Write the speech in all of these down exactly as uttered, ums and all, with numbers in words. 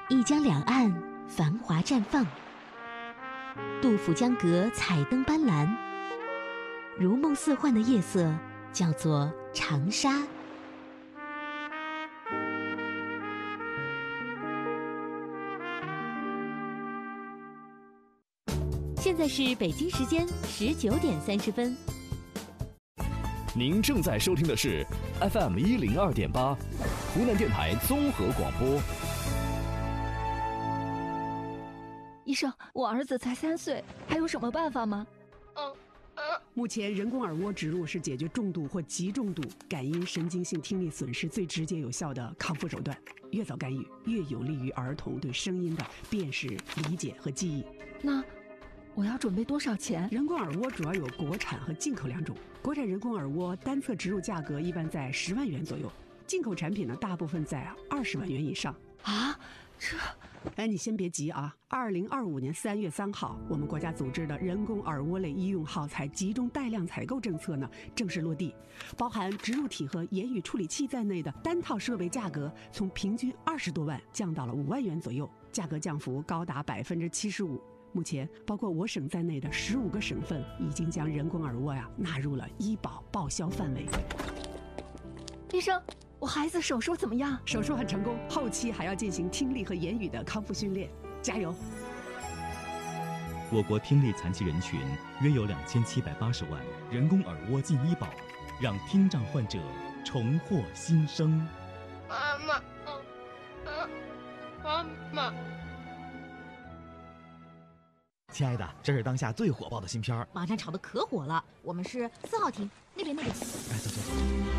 一江两岸繁华绽放，杜甫江阁彩灯斑斓，如梦似幻的夜色叫做长沙。现在是北京时间十九点三十分。 您正在收听的是 F M 一零二点八，湖南电台综合广播。 医生，我儿子才三岁，还有什么办法吗？ 嗯嗯。 目前人工耳蜗植入是解决重度或极重度感因神经性听力损失最直接有效的康复手段。越早干预，越有利于儿童对声音的辨识、理解和记忆。 那我要准备多少钱？ 人工耳蜗主要有国产和进口两种。国产人工耳蜗单侧植入价格一般在十万元左右，进口产品呢大部分在二十万元以上。 啊，这…… 哎，你先别急啊！二零二五年三月三号，我们国家组织的人工耳蜗类医用耗材集中带量采购政策呢正式落地，包含植入体和言语处理器在内的单套设备价格从平均二十多万降到了五万元左右，价格降幅高达百分之七十五。目前，包括我省在内的十五个省份已经将人工耳蜗呀纳入了医保报销范围。 医生，我孩子手术怎么样？ 手术很成功，后期还要进行听力和言语的康复训练，加油！ 我国听力残疾人群约有两千七百八十万，人工耳蜗进医保，让听障患者重获新生。 妈妈，嗯嗯，妈妈。 亲爱的，这是当下最火爆的新片儿， 网上炒的可火了。我们是四号厅那边那个。 哎，走走走。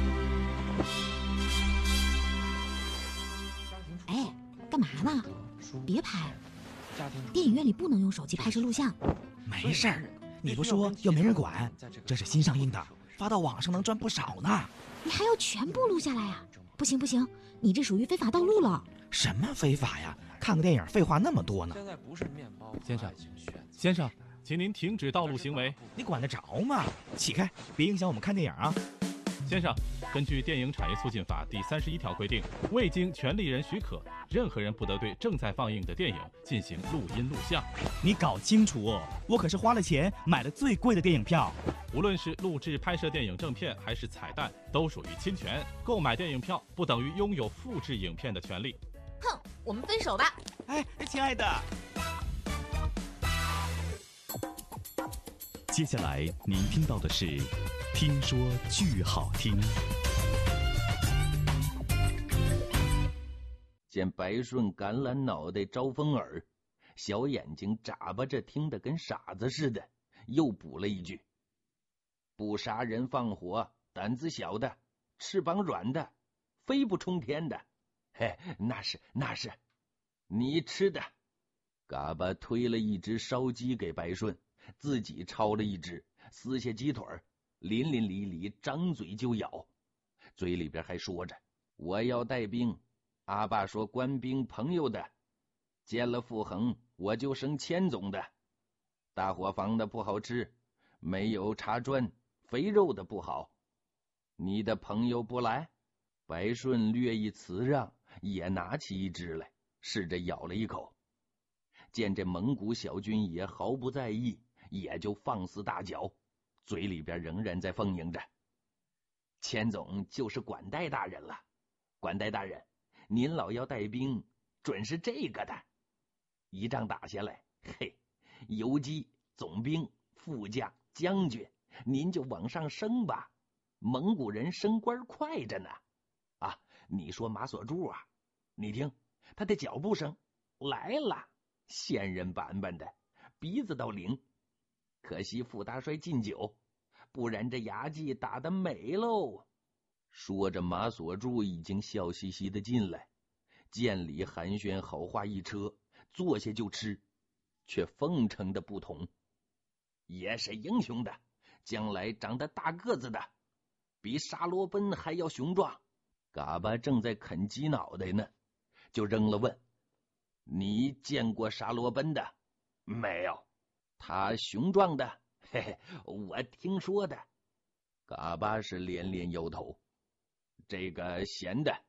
哎，干嘛呢？别拍！电影院里不能用手机拍摄录像。 没事儿，你不说又没人管。这是新上映的，发到网上能赚不少呢。 你还要全部录下来呀？不行不行，你这属于非法盗录了。 什么非法呀？看个电影废话那么多呢。 现在不是面包， 先生，先生，请您停止盗录行为。 你管得着吗？起开，别影响我们看电影啊！ 先生，根据电影产业促进法第三十一条规定，未经权利人许可，任何人不得对正在放映的电影进行录音录像。 你搞清楚哦，我可是花了钱买了最贵的电影票。 无论是录制拍摄电影正片还是彩蛋，都属于侵权。购买电影票不等于拥有复制影片的权利。 哼，我们分手吧。 哎，亲爱的。 接下来您听到的是《听说剧好听》。 见白顺橄榄脑袋招风耳，小眼睛眨巴着，听得跟傻子似的，又补了一句：不杀人放火，胆子小的，翅膀软的，飞不冲天的。嘿，那是那是你吃的。嘎巴推了一只烧鸡给白顺，自己抄了一只，撕下鸡腿，淋淋漓漓，张嘴就咬，嘴里边还说着：我要带兵，阿爸说官兵朋友的，见了傅恒我就升千总的。大伙房的不好吃，没有茶砖，肥肉的不好，你的朋友不来。白顺略一辞让，也拿起一只来，试着咬了一口。见这蒙古小军也毫不在意，也就放肆大嚼，嘴里边仍然在奉迎着：千总就是管带大人了，管带大人，您老要带兵，准是这个的。一仗打下来，嘿，游击、总兵、副将、将军，您就往上升吧，蒙古人升官快着呢。啊，你说马锁柱啊，你听他的脚步声来了，仙人板板的，鼻子倒灵。可惜傅大帅禁酒，不然这牙祭打得美喽。说着，马锁柱已经笑嘻嘻的进来，见礼寒暄，好话一车，坐下就吃，却奉承的不同。也是英雄的，将来长得大个子的，比沙罗奔还要雄壮。嘎巴正在啃鸡脑袋呢，就扔了问：你见过沙罗奔的？没有。他雄壮的？嘿嘿，我听说的。嘎巴是连连摇头。这个闲的